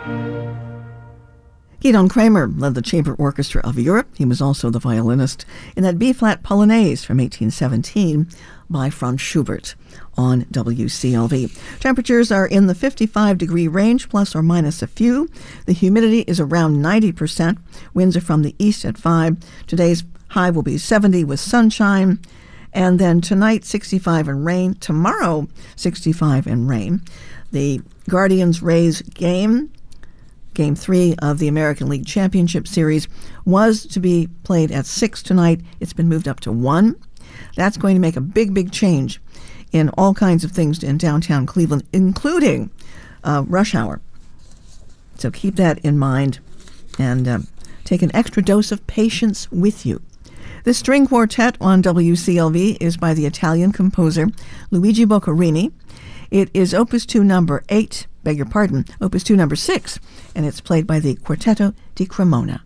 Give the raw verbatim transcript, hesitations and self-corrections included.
Gidon Kremer led the chamber orchestra of Europe. He was also the violinist in that B-flat Polonaise from eighteen seventeen by Franz Schubert on W C L V. Temperatures are in the fifty-five degree range, plus or minus a few. The humidity is around ninety percent. Winds are from the east at five. Today's high will be seventy with sunshine. And then tonight, sixty-five and rain. Tomorrow, sixty-five and rain. The Guardians-Rays game, Game three of the American League Championship Series, was to be played at six tonight. It's been moved up to one. That's going to make a big, big change in all kinds of things in downtown Cleveland, including uh, rush hour. So keep that in mind and uh, take an extra dose of patience with you. The string quartet on W C L V is by the Italian composer Luigi Boccherini. It is Opus two number eight, beg your pardon, Opus two number six, and it's played by the Quartetto di Cremona.